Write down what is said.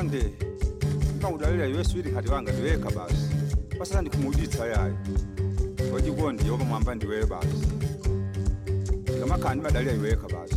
konde ngawudalela yeswiri kati wanga ndiweka basi pasasa ndikumuditsa yayo wajikonde yoba mwamba ndiwe basi kama kandi madalila iweka basi